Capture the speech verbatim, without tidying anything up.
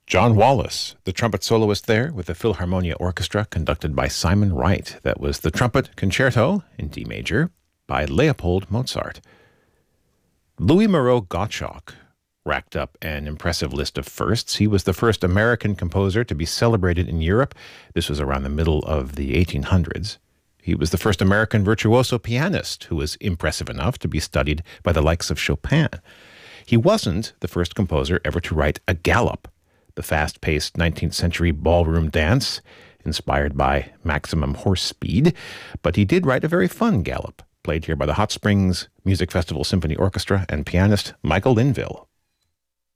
John Wallace, the trumpet soloist there with the Philharmonia Orchestra conducted by Simon Wright. That was the Trumpet Concerto in D major by Leopold Mozart. Louis Moreau Gottschalk racked up an impressive list of firsts. He was the first American composer to be celebrated in Europe. This was around the middle of the eighteen hundreds. He was the first American virtuoso pianist who was impressive enough to be studied by the likes of Chopin. He wasn't the first composer ever to write a galop, the fast-paced nineteenth century ballroom dance inspired by maximum horse speed, but he did write a very fun galop, played here by the Hot Springs Music Festival Symphony Orchestra and pianist Michael Linville.